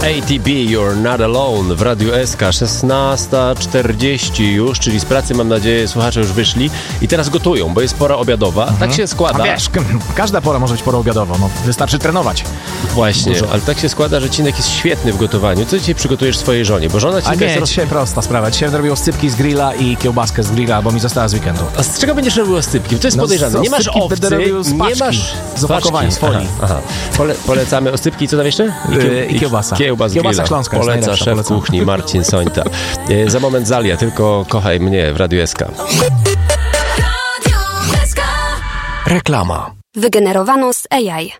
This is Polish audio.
ATB, You're Not Alone w Radiu SK, 16:40 już, czyli z pracy, mam nadzieję, słuchacze już wyszli i teraz gotują, bo jest pora obiadowa. Tak się składa. A wiesz, każda pora może być porą obiadową, no wystarczy trenować. Właśnie, ale tak się składa, że Cinek jest świetny w gotowaniu. Co dzisiaj przygotujesz swojej żonie? Bo żona Cinka jest... dzisiaj prosta sprawa. Dzisiaj zrobił oscypki z grilla i kiełbaskę z grilla, bo mi została z weekendu. A z czego będziesz robił oscypki? To jest podejrzane. Nie masz owcy, nie masz... Z opakowania, z folii. Aha. Polecamy oscypki, co tam jeszcze? I kiełbasa. Kiełbasa śląska. Poleca szef kuchni Marcin Sońta. Za moment Zalia, tylko kochaj mnie w Radiu SK. Reklama. Wygenerowano z AI.